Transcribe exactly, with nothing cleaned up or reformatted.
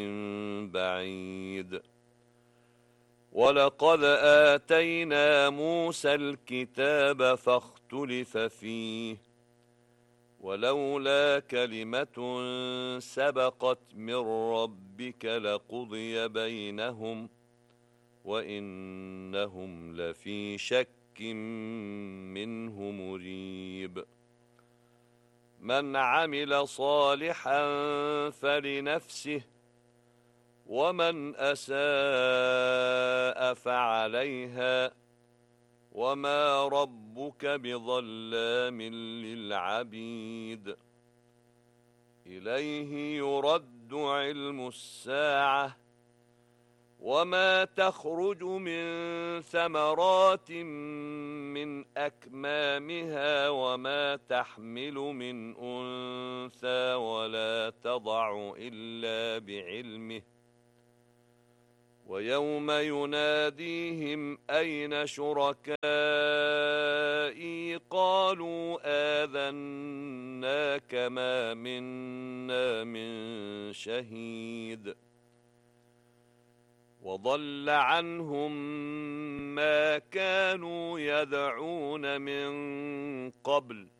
بعيد. ولقد آتينا موسى الكتاب فاختلف فيه ولولا كلمة سبقت من ربك لقضي بينهم وإنهم لفي شك منه مريب. من عمل صالحا فلنفسه ومن أساء فعليها وما ربك بظلام للعبيد. إليه يرد علم الساعة وما تخرج من ثمرات من أكمامها وما تحمل من أنثى ولا تضع إلا بعلمه. ويوم يناديهم أين شركائي قالوا آذناك ما منا من شهيد. وضل عنهم ما كانوا يدعون من قبل